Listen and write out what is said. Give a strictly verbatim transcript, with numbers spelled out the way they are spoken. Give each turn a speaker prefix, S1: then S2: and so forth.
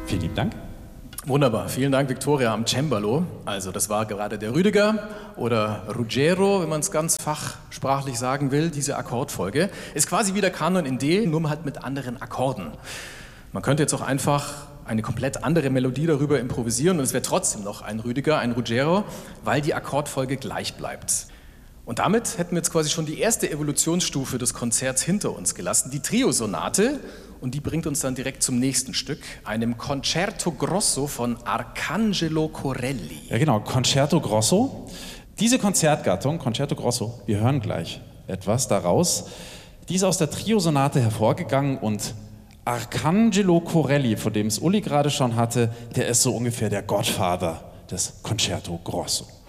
S1: Vielen lieben Dank.
S2: Wunderbar, vielen Dank Viktoria am Cembalo. Also das war gerade der Rüdiger oder Ruggero, wenn man es ganz fachsprachlich sagen will. Diese Akkordfolge ist quasi wie der Kanon in D, nur halt mit anderen Akkorden. Man könnte jetzt auch einfach eine komplett andere Melodie darüber improvisieren und es wäre trotzdem noch ein Rüdiger, ein Ruggero, weil die Akkordfolge gleich bleibt. Und damit hätten wir jetzt quasi schon die erste Evolutionsstufe des Konzerts hinter uns gelassen, die Triosonate. Und die bringt uns dann direkt zum nächsten Stück, einem Concerto Grosso von Arcangelo Corelli.
S1: Ja genau, Concerto Grosso. Diese Konzertgattung, Concerto Grosso, wir hören gleich etwas daraus, die ist aus der Triosonate hervorgegangen und Arcangelo Corelli, von dem es Uli gerade schon hatte, der ist so ungefähr der Gottvater des Concerto Grosso.